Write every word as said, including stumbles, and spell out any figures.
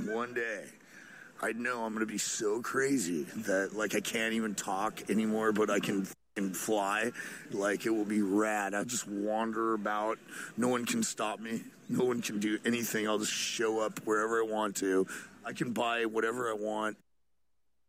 one day, I know I'm going to be so crazy that, like, I can't even talk anymore, but I can f***ing fly. Like, it will be rad. I'll just wander about. No one can stop me. No one can do anything. I'll just show up wherever I want to. I can buy whatever I want